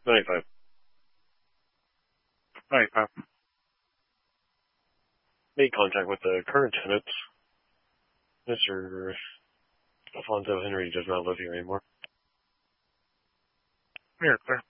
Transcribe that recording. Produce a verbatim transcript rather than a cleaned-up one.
ninety-five. ninety-five. Made contact with the current tenants. Mister Alfonso Henry does not live here anymore. Here, clear.